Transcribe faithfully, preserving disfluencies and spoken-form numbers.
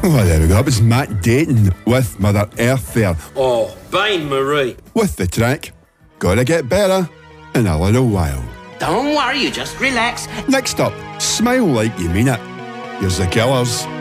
Oh, there we go. That was Matt Dayton with Mother Earth there. Oh, Bain Marie. With the track, Gotta Get Better in a Little While. Don't worry, you just relax. Next up, Smile Like You Mean It. Here's The Killers.